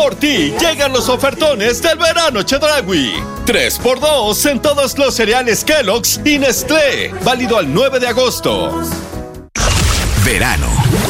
Por ti llegan los ofertones del verano Chedraui. 3x2 en todos los cereales Kellogg's y Nestlé. Válido al 9 de agosto. Verano.